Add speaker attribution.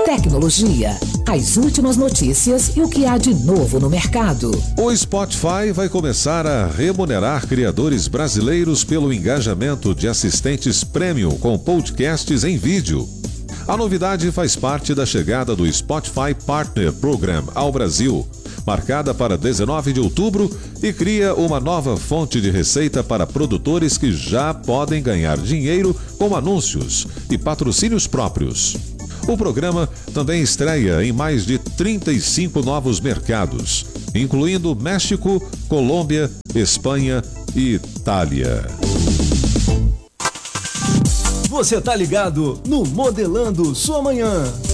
Speaker 1: tecnologia, as últimas notícias e o que há de novo no mercado.
Speaker 2: O Spotify vai começar a remunerar criadores brasileiros pelo engajamento de assistentes premium com podcasts em vídeo. A novidade faz parte da chegada do Spotify Partner Program ao Brasil, marcada para 19 de outubro, e cria uma nova fonte de receita para produtores que já podem ganhar dinheiro com anúncios e patrocínios próprios. O programa também estreia em mais de 35 novos mercados, incluindo México, Colômbia, Espanha e Itália.
Speaker 3: Você tá ligado no Modelando Sua Manhã.